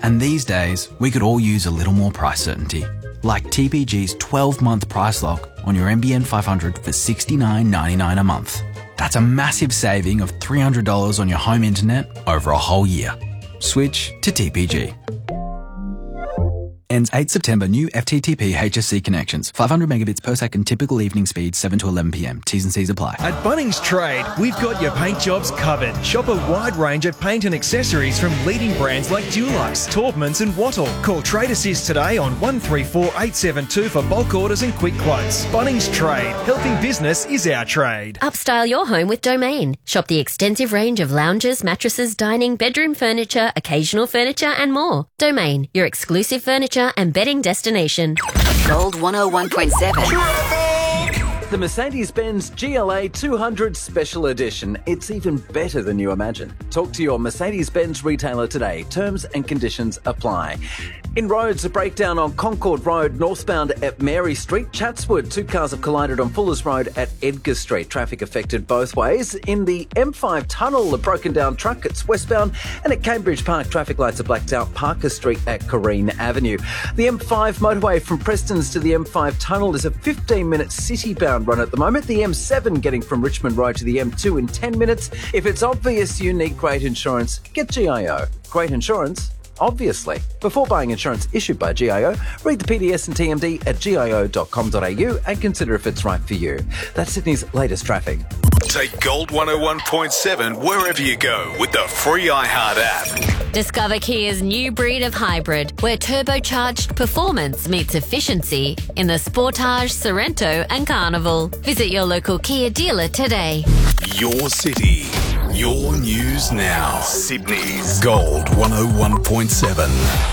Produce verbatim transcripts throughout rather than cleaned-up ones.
And these days, we could all use a little more price certainty. Like T P G's twelve-month price lock on your N B N five hundred for sixty-nine ninety-nine a month. That's a massive saving of three hundred dollars on your home internet over a whole year. Switch to T P G. Ends eighth September. New F T T P H S C connections. five hundred megabits per second. Typical evening speed seven to eleven p m. T's and C's apply. At Bunnings Trade, we've got your paint jobs covered. Shop a wide range of paint and accessories from leading brands like Dulux, Taubmans and Wattle. Call Trade Assist today on one three four eight seven two for bulk orders and quick quotes. Bunnings Trade. Helping business is our trade. Upstyle your home with Domain. Shop the extensive range of lounges, mattresses, dining, bedroom furniture, occasional furniture and more. Domain, your exclusive furniture and bedding destination. Gold one oh one point seven. The Mercedes-Benz G L A two hundred Special Edition. It's even better than you imagine. Talk to your Mercedes-Benz retailer today. Terms and conditions apply. In roads, a breakdown on Concord Road, northbound at Mary Street. Chatswood, two cars have collided on Fullers Road at Edgar Street. Traffic affected both ways. In the M five tunnel, a broken down truck, it's westbound. And at Cambridge Park, traffic lights are blacked out. Parker Street at Corrine Avenue. The M five motorway from Prestons to the M five tunnel is a fifteen minute city-bound run at the moment. The M seven getting from Richmond Road to the M two in ten minutes. If it's obvious you need great insurance, get G I O. Great insurance, obviously. Before buying insurance issued by G I O, read the P D S and T M D at G I O dot com dot A U and consider if it's right for you. That's Sydney's latest traffic. Take Gold one oh one point seven wherever you go with the free iHeart app. Discover Kia's new breed of hybrid, where turbocharged performance meets efficiency in the Sportage, Sorrento and Carnival. Visit your local Kia dealer today. Your city, your news now. Sydney's Gold one oh one point seven.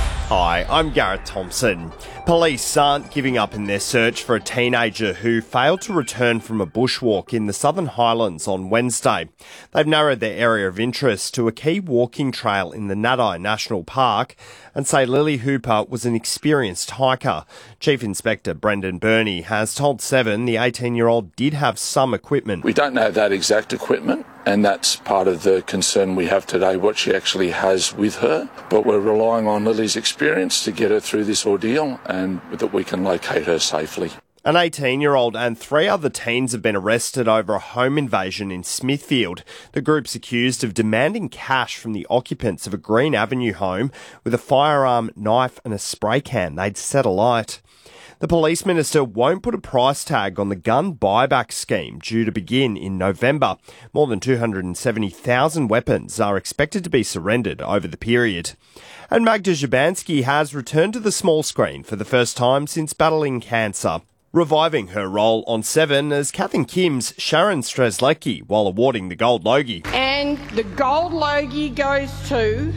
Hi, I'm Gareth Thompson. Police aren't giving up in their search for a teenager who failed to return from a bushwalk in the Southern Highlands on Wednesday. They've narrowed their area of interest to a key walking trail in the Nadai National Park and say Lily Hooper was an experienced hiker. Chief Inspector Brendan Burney has told Seven the eighteen-year-old did have some equipment. We don't know that exact equipment, and that's part of the concern we have today, what she actually has with her. But we're relying on Lily's experience to get her through this ordeal and that we can locate her safely. An eighteen-year-old and three other teens have been arrested over a home invasion in Smithfield. The group's accused of demanding cash from the occupants of a Green Avenue home with a firearm, knife and a spray can they'd set alight. The police minister won't put a price tag on the gun buyback scheme due to begin in November. More than two hundred seventy thousand weapons are expected to be surrendered over the period. And Magda Szubanski has returned to the small screen for the first time since battling cancer, reviving her role on Seven as Kath and Kim's Sharon Strzelecki while awarding the Gold Logie. And the Gold Logie goes to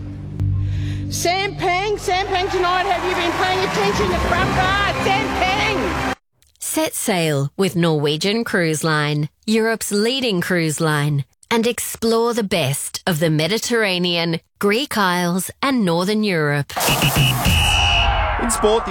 Sam Pang. Sam Pang tonight, have you been paying attention to front bar? Sam Pang! Set sail with Norwegian Cruise Line, Europe's leading cruise line, and explore the best of the Mediterranean, Greek Isles and Northern Europe. In sport,